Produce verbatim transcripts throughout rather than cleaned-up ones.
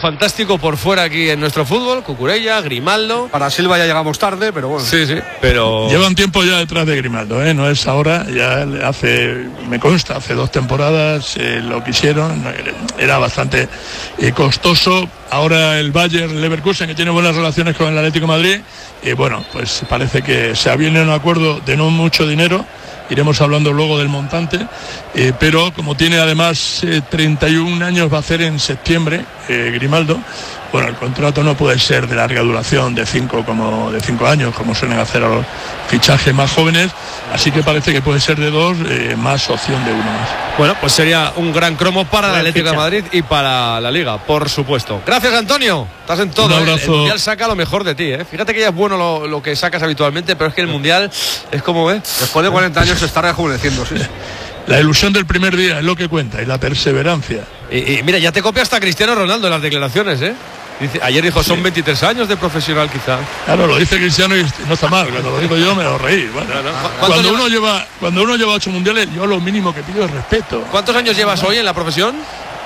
fantástico por fuera aquí en nuestro fútbol. Cucurella, Grimaldo. Para Silva ya llegamos tarde, pero bueno. Sí, sí, pero... Llevan tiempo ya detrás de Grimaldo, ¿eh? No es ahora, ya hace, me consta, hace dos temporadas eh, lo quisieron, era bastante eh, costoso. Ahora el Bayern Leverkusen, que tiene buenas relaciones con el Atlético de Madrid, y eh, bueno, pues parece que se aviene un acuerdo de no mucho dinero. Iremos hablando luego del montante, eh, pero como tiene además eh, treinta y un años, va a hacer en septiembre eh, Grimaldo. Bueno, el contrato no puede ser de larga duración, de cinco como de cinco años, como suelen hacer a los fichajes más jóvenes, así que parece que puede ser de dos, eh, más opción de uno más. Bueno, pues sería un gran cromo para el Atlético de Madrid y para la Liga, por supuesto. Gracias, Antonio. Estás en todo. Un abrazo. ¿eh? El Mundial saca lo mejor de ti, ¿eh? Fíjate que ya es bueno lo, lo que sacas habitualmente, pero es que el Mundial es como, ¿eh? Después de cuarenta años se está rejuveneciendo, sí. La ilusión del primer día es lo que cuenta, y la perseverancia. Y, y mira, ya te copia hasta Cristiano Ronaldo en las declaraciones, ¿eh? Dice, ayer dijo, son veintitrés años de profesional quizá. Claro, lo dice Cristiano y no está mal. Cuando lo digo yo me lo reí. Bueno, no, no. Cuando lleva? uno lleva cuando uno lleva ocho mundiales, yo lo mínimo que pido es respeto. ¿Cuántos años llevas hoy en la profesión?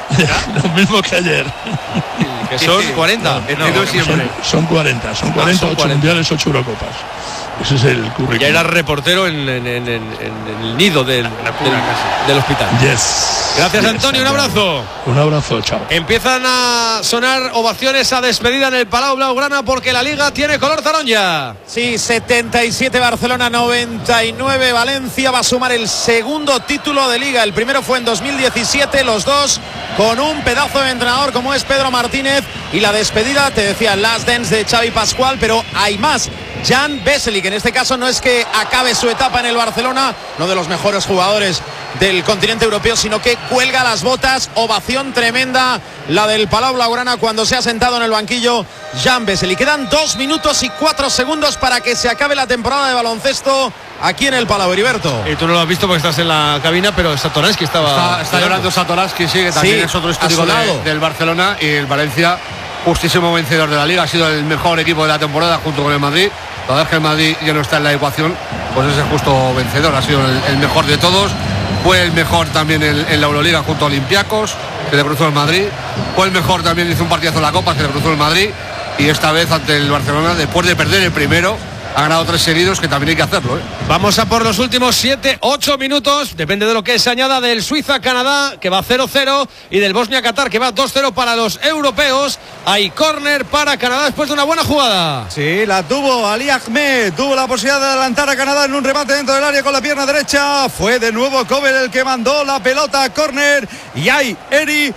Lo mismo que ayer. Que son cuarenta. No, no, son, son cuarenta, son cuarenta, ah, son ocho cuarenta. mundiales, ocho Eurocopas. Ese es el currículum. Ya era reportero en, en, en, en, en el nido del, del, del hospital. Yes. Gracias, yes, Antonio, un abrazo. Un abrazo, chao. Empiezan a sonar ovaciones a despedida en el Palau Blaugrana porque la Liga tiene color taronja. Sí, setenta y siete Barcelona, noventa y nueve Valencia. Va a sumar el segundo título de Liga. El primero fue en dos mil diecisiete, los dos con un pedazo de entrenador como es Pedro Martínez. Y la despedida, te decía, last dance de Xavi Pascual, pero hay más. Jan Vesely, que en este caso no es que acabe su etapa en el Barcelona, no de los mejores jugadores del continente europeo, sino que cuelga las botas. Ovación tremenda la del Palau Blaugrana cuando se ha sentado en el banquillo Jan Vesely. Quedan dos minutos y cuatro segundos para que se acabe la temporada de baloncesto aquí en el Palau, Heriberto. Y tú no lo has visto porque estás en la cabina, pero Satoransky estaba... Está, está llorando Satoransky, sí, que también Sí, es otro a histórico su lado. de, del Barcelona, y el Valencia, justísimo vencedor de la Liga, ha sido el mejor equipo de la temporada junto con el Madrid. La verdad es que el Madrid ya no está en la ecuación, pues es el justo vencedor, ha sido el, el mejor de todos. Fue el mejor también en, en la Euroliga junto a Olympiacos, que le cruzó el Madrid. Fue el mejor también, hizo un partidazo en la Copa, que le cruzó el Madrid. Y esta vez ante el Barcelona, después de perder el primero, ha ganado tres seguidos, que también hay que hacerlo, ¿eh? Vamos a por los últimos siete, ocho minutos, depende de lo que se añada, del Suiza-Canadá, que va cero cero, y del Bosnia-Qatar, que va dos cero para los europeos. Hay córner para Canadá después de una buena jugada. Sí, la tuvo Ali Ahmed, tuvo la posibilidad de adelantar a Canadá en un remate dentro del área con la pierna derecha. Fue de nuevo Kovel el que mandó la pelota a córner, y hay Eri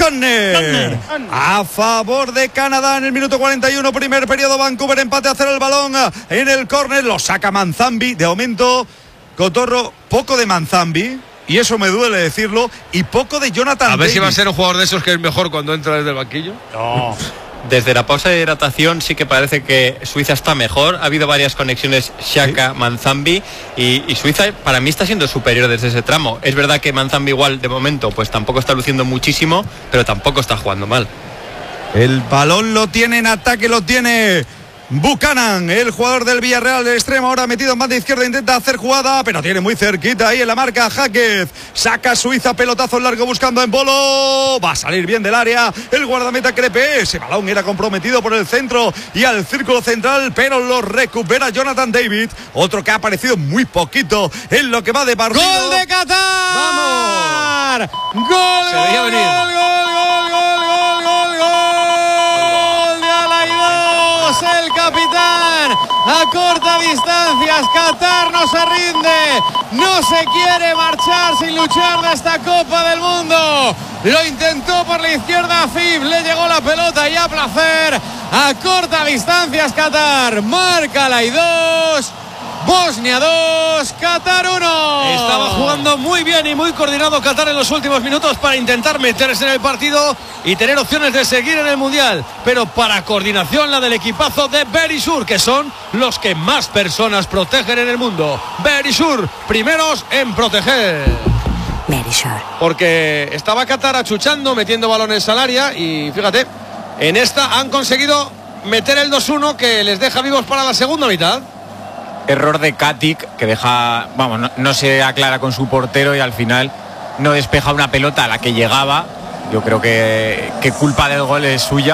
Córner a favor de Canadá en el minuto cuarenta y uno, primer periodo. Vancouver empate a cero, el balón en el córner, lo saca Manzambi. De momento, Cotorro, poco de Manzambi, y eso me duele decirlo, y poco de Jonathan A ver David. si va a ser un jugador de esos que es mejor cuando entra desde el banquillo. No. Desde la pausa de hidratación sí que parece que Suiza está mejor. Ha habido varias conexiones Xhaka, ¿sí? Manzambi y, y Suiza para mí está siendo superior desde ese tramo. Es verdad que Manzambi igual de momento pues tampoco está luciendo muchísimo, pero tampoco está jugando mal. El balón lo tiene en ataque, lo tiene Buchanan, el jugador del Villarreal del extremo, ahora metido en banda izquierda, intenta hacer jugada, pero tiene muy cerquita ahí en la marca Jáquez. Saca Suiza, pelotazo largo buscando en Bolo, va a salir bien del área el guardameta Crepe. Ese balón era comprometido por el centro y al círculo central, pero lo recupera Jonathan David, otro que ha aparecido muy poquito en lo que va de partido. ¡Gol de Qatar! ¡Vamos! ¡Gol, Se veía gol, venir. gol, gol, gol, gol, gol, gol de Alaidos, el capitán! A corta distancia, Qatar no se rinde, no se quiere marchar sin luchar de esta Copa del Mundo. Lo intentó por la izquierda a Fib, le llegó la pelota y a placer. A corta distancia, Qatar marca Alaidos. Bosnia dos, Qatar uno. Estaba jugando muy bien y muy coordinado Qatar en los últimos minutos para intentar meterse en el partido y tener opciones de seguir en el Mundial, pero para coordinación la del equipazo de Berisur, que son los que más personas protegen en el mundo. Berisur, primeros en proteger. Berisur. Porque estaba Qatar achuchando, metiendo balones al área, y fíjate, en esta han conseguido meter el dos uno que les deja vivos para la segunda mitad. Error de Katic que deja, vamos, no, no se aclara con su portero y al final no despeja una pelota a la que llegaba. Yo creo que, que culpa del gol es suya.